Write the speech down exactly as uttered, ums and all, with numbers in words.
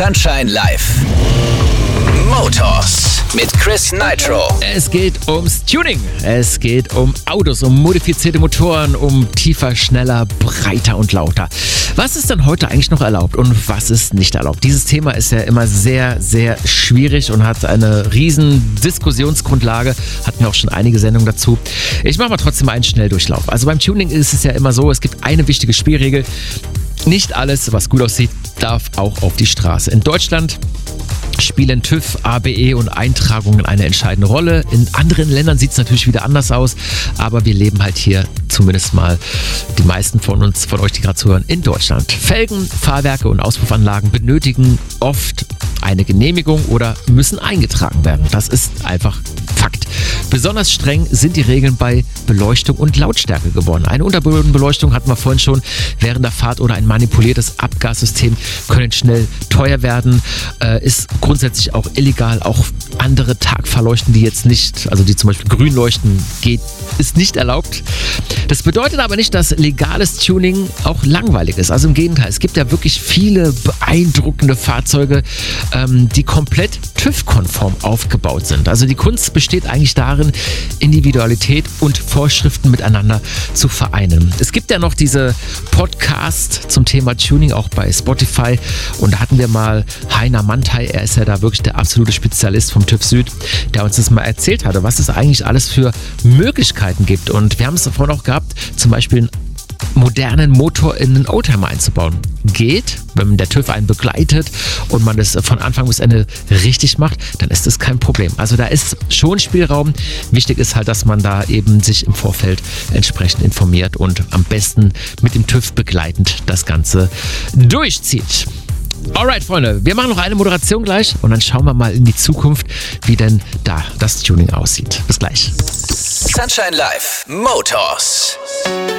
Sunshine Live. Motors mit Chris Nitro. Es geht ums Tuning. Es geht um Autos, um modifizierte Motoren, um tiefer, schneller, breiter und lauter. Was ist denn heute eigentlich noch erlaubt und was ist nicht erlaubt? Dieses Thema ist ja immer sehr, sehr schwierig und hat eine riesen Diskussionsgrundlage. Hatten wir auch schon einige Sendungen dazu. Ich mache mal trotzdem einen Schnelldurchlauf. Also beim Tuning ist es ja immer so, es gibt eine wichtige Spielregel. Nicht alles, was gut aussieht, darf auch auf die Straße. In Deutschland spielen TÜV, A B E und Eintragungen eine entscheidende Rolle. In anderen Ländern sieht es natürlich wieder anders aus, aber wir leben halt hier, zumindest mal die meisten von uns, von euch, die gerade zuhören, in Deutschland. Felgen, Fahrwerke und Auspuffanlagen benötigen oft eine Genehmigung oder müssen eingetragen werden. Das ist einfach Fakt. Besonders streng sind die Regeln bei Beleuchtung und Lautstärke geworden. Eine Unterbodenbeleuchtung hatten wir vorhin schon während der Fahrt oder ein manipuliertes Abgassystem können schnell teuer werden. Äh, ist grundsätzlich auch illegal. Auch andere Tagfahrleuchten, die jetzt nicht, also die zum Beispiel grün leuchten, geht, ist nicht erlaubt. Das bedeutet aber nicht, dass legales Tuning auch langweilig ist. Also im Gegenteil, es gibt ja wirklich viele beeindruckende Fahrzeuge, ähm, die komplett TÜV-konform aufgebaut sind. Also die Kunst besteht eigentlich darin, Individualität und Vorschriften miteinander zu vereinen. Es gibt ja noch diese Podcast zum Thema Tuning, auch bei Spotify. Und da hatten wir mal Heiner Mantai, er ist ja da wirklich der absolute Spezialist vom TÜV Süd, der uns das mal erzählt hatte, was es eigentlich alles für Möglichkeiten gibt. Und wir haben es vorhin auch gehabt, zum Beispiel einen modernen Motor in einen Oldtimer einzubauen. Geht, wenn der TÜV einen begleitet und man das von Anfang bis Ende richtig macht, dann ist das kein Problem. Also da ist schon Spielraum. Wichtig ist halt, dass man da eben sich im Vorfeld entsprechend informiert und am besten mit dem TÜV begleitend das Ganze durchzieht. Alright, Freunde, wir machen noch eine Moderation gleich und dann schauen wir mal in die Zukunft, wie denn da das Tuning aussieht. Bis gleich. Sunshine Live. Motors.